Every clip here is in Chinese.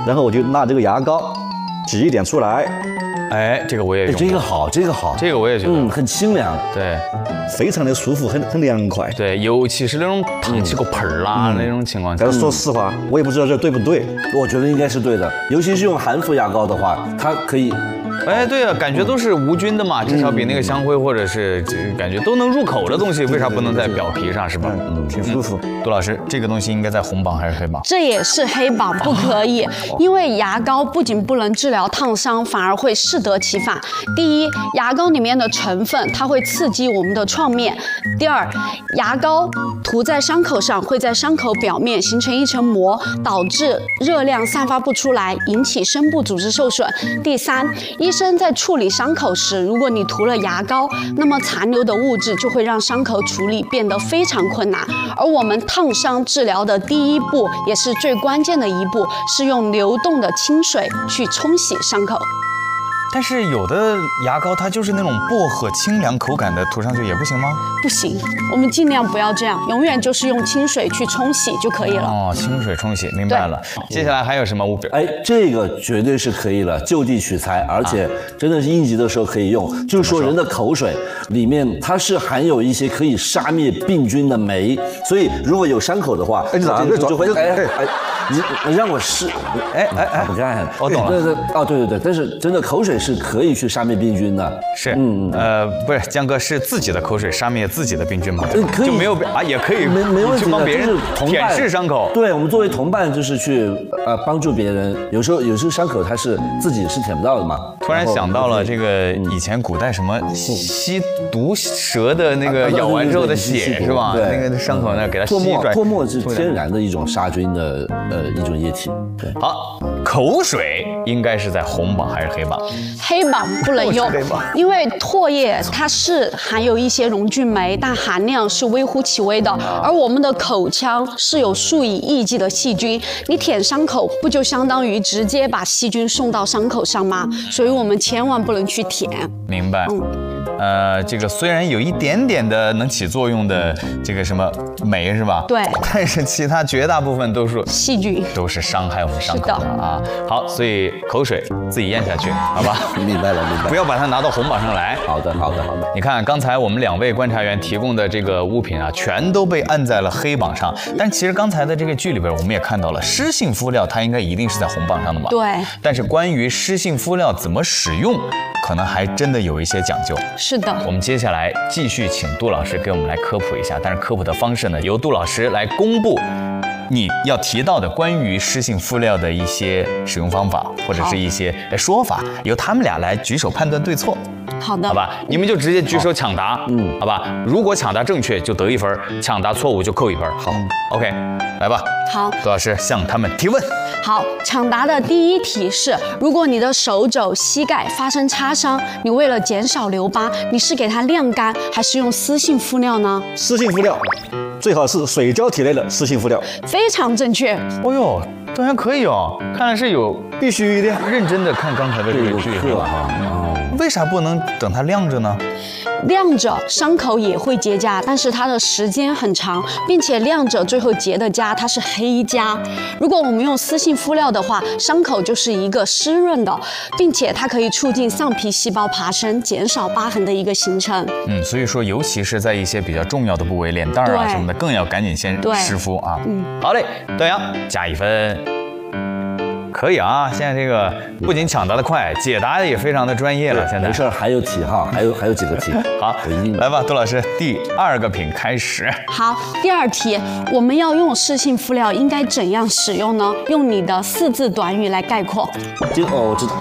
然后我就拿这个牙膏挤一点出来， 哎，这个我也用过， 这个好，这个好， 这个我也觉得， 很清凉， 对非常的舒服，很凉快。 对，尤其是那种烫起个盆儿啦那种情况下但，是说实话，我也不知道这对不对。 我觉得应该是对的，尤其是用含氟牙膏的话，它可以。 哎，对啊，感觉都是无菌的嘛，至少比那个香灰或者是感觉都能入口的东西，为啥不能在表皮上，是吧？ 挺舒服。 杜老师，这个东西应该在红榜还是黑榜？ 这也是黑榜，不可以，因为牙膏不仅不能治疗烫伤，反而会适得其反。第一，牙膏里面的成分它会刺激我们的创面；第二，牙膏涂在伤口上会在伤口表面形成一层膜，导致热量散发不出来，引起深部组织受损；第三，医生在处理伤口时，如果你涂了牙膏，那么残留的物质就会让伤口处理变得非常困难。而我们烫伤治疗的第一步，也是最关键的一步，是用流动的清水去冲洗伤口。 但是有的牙膏它就是那种薄荷清凉口感的，涂上去也不行吗？ 不行，我们尽量不要这样，永远就是用清水去冲洗就可以了。 哦，清水冲洗，明白了。接下来还有什么物品？ 哎，这个绝对是可以了，就地取材，而且真的是应急的时候可以用。就是说，人的口水里面它是含有一些可以杀灭病菌的酶，所以如果有伤口的话， 哎，你咋就会你让我试，不干， 我懂了。 对，哦，对，但是真的口水是可以去杀灭病菌的。 是，不是江哥是自己的口水杀灭自己的病菌吗？ 可以， 就没有啊，也可以， 没问题的， 去帮别人舔舐伤口。 对，我们作为同伴就是去帮助别人。有时候伤口它是自己是舔不到的嘛。 突然想到了这个以前古代什么吸毒蛇的那个咬完之后的血是吧？ 对， 那个伤口那给它吸出来。 唾沫是天然的一种杀菌的一种液体。对， 好，口水应该是在红榜还是黑榜？ 黑榜不能用，因为唾液它是含有一些溶菌酶，但含量是微乎其微的。而我们的口腔是有数以亿计的细菌，你舔伤口不就相当于直接把细菌送到伤口上吗？所以我们千万不能去舔。 明白。这个虽然有一点点的能起作用的这个什么酶是吧？ 对。 但是其他绝大部分都是细菌， 都是伤害我们伤口的啊。好，所以口水自己咽下去，好吧？ 明白了。 不要把它拿到红榜上来。 好的。 你看刚才我们2位观察员提供的这个物品啊，全都被按在了黑榜上。但其实刚才的这个剧里边，我们也看到了湿性敷料，它应该一定是在红榜上的嘛？ 对。 但是关于湿性敷料怎么使用，可能还真的有一些讲究。 是的， 我们接下来继续请杜老师给我们来科普一下，但是科普的方式呢，由杜老师来公布你要提到的关于湿性敷料的一些使用方法，或者是一些说法，由他们俩来举手判断对错。 好的， 好吧，你们就直接举手抢答，好吧。如果抢答正确就得1分，抢答错误就扣1分。好 ，OK， 来吧。 好， 杜老师向他们提问。 好，抢答的第一题是：如果你的手肘、膝盖发生擦伤，你为了减少留疤，你是给它晾干，还是用湿性敷料呢？ 湿性敷料，最好是水胶体内的湿性敷料。 非常正确。 哦呦，这还可以哦，看来是有必须的， 认真的看刚才的这个剧是吧？为啥不能等它晾着呢？ 晾着伤口也会结痂，但是它的时间很长，并且晾着最后结的痂它是黑痂。如果我们用湿性敷料的话，伤口就是一个湿润的，并且它可以促进上皮细胞爬升，减少疤痕的一个形成。 所以说尤其是在一些比较重要的部位，脸蛋啊什么的，更要赶紧先湿敷啊。好嘞，段阳加1分。可以啊，现在这个不仅抢答的快，解答的也非常的专业了。现在没事，还有题哈，还有几个题。 好，来吧，杜老师，第2个品开始。 好，第2题，我们要用湿性敷料应该怎样使用呢？用你的4字短语来概括。 我知道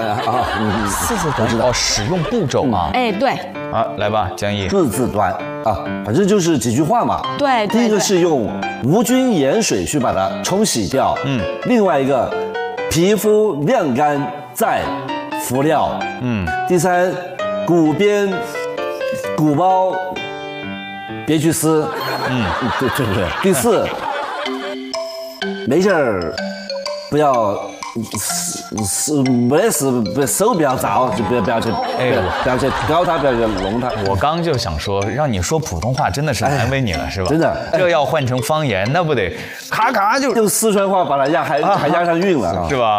4字短语使用步骤啊。 对。 好，来吧，江毅。 4字短啊，反正就是几句话嘛。 对。 第一个是用无菌盐水去把它冲洗掉。另外一个。皮肤晾干再敷料。第3，鼓边鼓包别去撕。对不对？第4，没事儿不要没事手不要糟，就不要去搞它，不要去弄它。 我刚就想说，让你说普通话真的是难为你了，是吧？ 真的， 这要换成方言，那不得咔咔就用四川话把它还押上韵了， 是吧？